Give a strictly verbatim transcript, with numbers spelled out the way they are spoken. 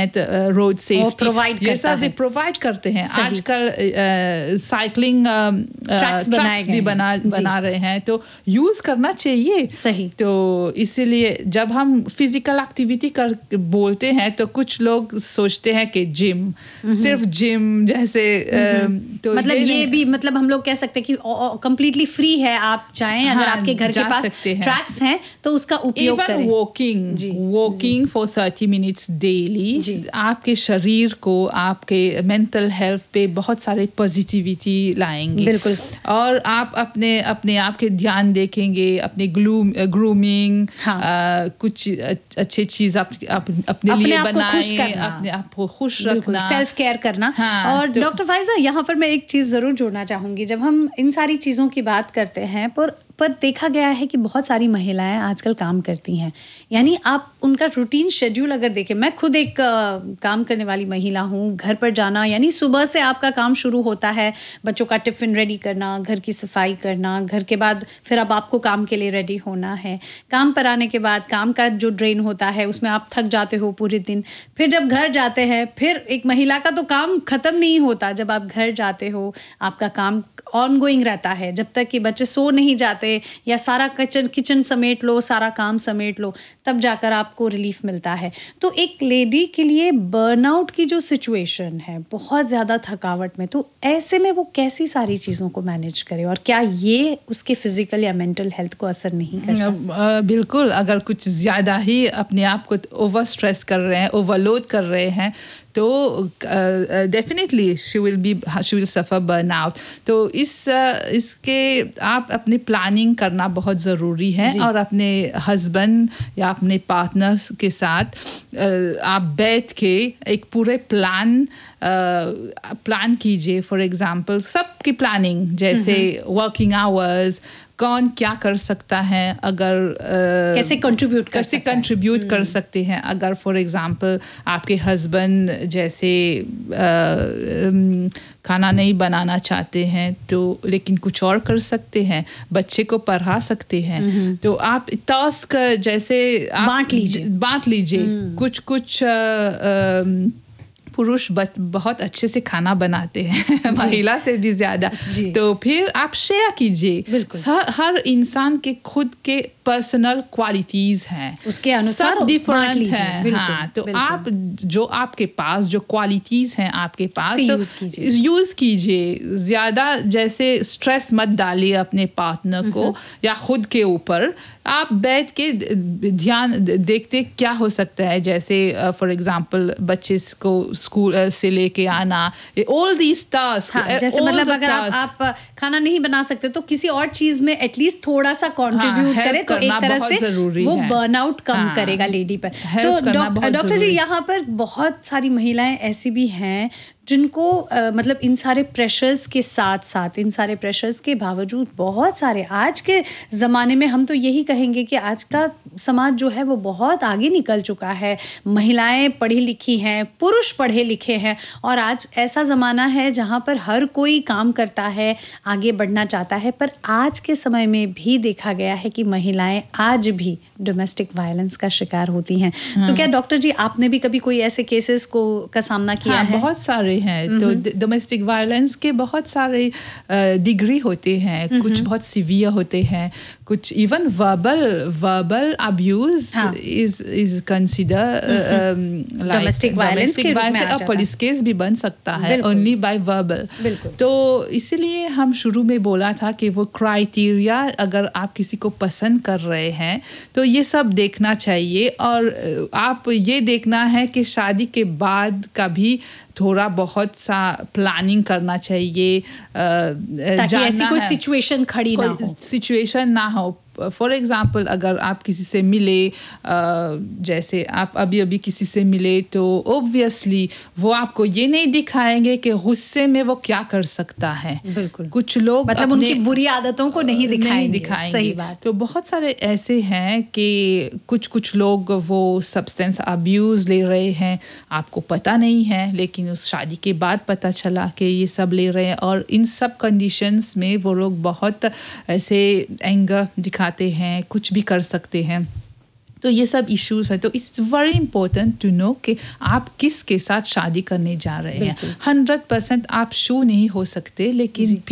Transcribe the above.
Helmet, road safety, provide ये सब provide करते हैं। आजकल साइकिलिंग ट्रैक्स भी बना बना रहे हैं, तो यूज करना चाहिए। सही। तो इसीलिए जब हम फिजिकल एक्टिविटी कर बोलते हैं तो कुछ लोग सोचते हैं कि जिम, सिर्फ जिम जैसे, तो मतलब ये, ये भी मतलब हम लोग कह सकते हैं कि कंप्लीटली फ्री है, आप चाहें अगर हाँ, आपके घर के पास ट्रैक्स हैं तो उसका उपयोग करें। Even walking walking for thirty minutes daily आपके शरीर को, आपके मेंटल हेल्थ पे बहुत सारे पॉजिटिविटी लाएंगे। बिल्कुल। और आप अपने अपने आप के ध्यान देखेंगे, अपने ग्लूम ग्रूमिंग, हाँ। आ, कुछ अच्छी चीज आप, आप अपने लिए बनाएं, अपने आप को खुश रखना, सेल्फ केयर करना। हाँ, और तो, डॉक्टर फाइजा, यहाँ पर मैं एक चीज जरूर जोड़ना चाहूंगी। जब हम इन सारी चीजों की बात करते हैं पर पर देखा गया है कि बहुत सारी महिलाएं आजकल काम करती हैं, यानी आप उनका रूटीन शेड्यूल अगर देखें, मैं खुद एक आ, काम करने वाली महिला हूँ। घर पर जाना यानी सुबह से आपका काम शुरू होता है, बच्चों का टिफिन रेडी करना, घर की सफाई करना, घर के बाद फिर अब आपको काम के लिए रेडी होना है। काम पर आने के बाद काम का जो ड्रेन होता है उसमें आप थक जाते हो पूरे दिन। फिर जब घर जाते हैं, फिर एक महिला का तो काम खत्म नहीं होता। जब आप घर जाते हो आपका काम ऑनगोइंग रहता है जब तक कि बच्चे सो नहीं जाते या सारा किचन किचन समेट लो, सारा काम समेट लो, तब जाकर आपको रिलीफ मिलता है। तो एक लेडी के लिए बर्नआउट की जो सिचुएशन है, बहुत ज़्यादा थकावट में, तो ऐसे में वो कैसी सारी चीज़ों को मैनेज करे और क्या ये उसके फिजिकल या मेंटल हेल्थ को असर नहीं करता? बिल्कुल। अगर कुछ ज़्यादा ही अपने आप को ओवर स्ट्रेस कर रहे हैं, ओवरलोड कर रहे हैं, तो definitely she will be she will suffer burnout. तो इस uh, इसके आप अपनी प्लानिंग करना बहुत ज़रूरी है और अपने हस्बैंड या अपने पार्टनर्स के साथ uh, आप बैठ के एक पूरे प्लान प्लान uh, कीजिए। फॉर एग्जांपल सबकी प्लानिंग, जैसे वर्किंग आवर्स, कौन क्या कर सकता है, अगर uh, कैसे कंट्रीब्यूट कर कैसे कंट्रीब्यूट कर सकते हैं। अगर फॉर एग्जांपल आपके हस्बैंड जैसे uh, खाना नहीं बनाना चाहते हैं तो लेकिन कुछ और कर सकते हैं, बच्चे को पढ़ा सकते हैं, तो आप टास्क जैसे बांट लीजिए बांट लीजिए कुछ कुछ uh, uh, पुरुष बहुत अच्छे से खाना बनाते हैं महिला से भी ज़्यादा, तो फिर आप शेयर कीजिए। हर, हर इंसान के खुद के पर्सनल क्वालिटीज़ हैं, उसके अनुसार सब डिफरेंट हैं। हाँ, तो आप जो आपके पास जो क्वालिटीज़ हैं आपके पास तो यूज़ कीजिए। ज़्यादा जैसे स्ट्रेस मत डालिए अपने पार्टनर को या खुद के ऊपर। आप बैठ के ध्यान देखते क्या हो सकता है, जैसे फॉर एग्जांपल बच्चे को स्कूल से लेके आना, ऑल दीज टास्क। हाँ, जैसे मतलब अगर आप, आप खाना नहीं बना सकते तो किसी और चीज में एटलीस्ट थोड़ा सा कंट्रीब्यूट हाँ, करें, तो एक तरह से वो बर्नआउट कम हाँ, करेगा लेडी पर। तो डॉक्टर जी, यहाँ पर बहुत सारी महिलाएं ऐसी भी हैं जिनको आ, मतलब इन सारे प्रेशर्स के साथ साथ, इन सारे प्रेशर्स के बावजूद, बहुत सारे आज के ज़माने में हम तो यही कहेंगे कि आज का समाज जो है वो बहुत आगे निकल चुका है। महिलाएं पढ़ी लिखी हैं, पुरुष पढ़े लिखे हैं, और आज ऐसा ज़माना है जहाँ पर हर कोई काम करता है, आगे बढ़ना चाहता है। पर आज के समय में भी देखा गया है कि महिलाएं आज भी डोमेस्टिक वायलेंस का शिकार होती हैं। हाँ। तो क्या डॉक्टर जी आपने भी कभी कोई ऐसे केसेस को का सामना किया हाँ, है? बहुत सारे हैं। तो डोमेस्टिक वायलेंस के बहुत सारे डिग्री होते हैं, कुछ बहुत सीवियर होते हैं, कुछ even verbal verbal abuse is is consider domestic violence के रूप में आ जाता है। पुलिस केस भी बन सकता है ओनली बाय वर्बल। तो इसीलिए हम शुरू में बोला था कि वो क्राइटेरिया, अगर आप किसी को पसंद कर रहे हैं तो ये सब देखना चाहिए, और आप ये देखना है कि शादी के बाद का भी थोड़ा बहुत सा प्लानिंग करना चाहिए, ताकि ऐसी कोई सिचुएशन खड़ी ना हो सिचुएशन ना हो। फॉर एग्जांपल अगर आप किसी से मिले, जैसे आप अभी अभी किसी से मिले, तो ऑब्वियसली वो आपको ये नहीं दिखाएंगे कि गुस्से में वो क्या कर सकता है। बिल्कुल। कुछ लोग मतलब उनकी बुरी आदतों को नहीं दिखाएंगे, नहीं दिखाएंगे। सही बात। तो बहुत सारे ऐसे हैं कि कुछ कुछ लोग वो सब्सटेंस अब्यूज़ ले रहे हैं, आपको पता नहीं है, लेकिन उस शादी के बाद पता चला कि ये सब ले रहे हैं, और इन सब कंडीशंस में वो लोग बहुत ऐसे एंगर दिखाते हैं, कुछ भी कर सकते हैं। तो ये सब इश्यूज है। तो it's very important to know कि आप किसके साथ शादी करने जा रहे हैं। हंड्रेड परसेंट आप शू नहीं हो सकते, लेकिन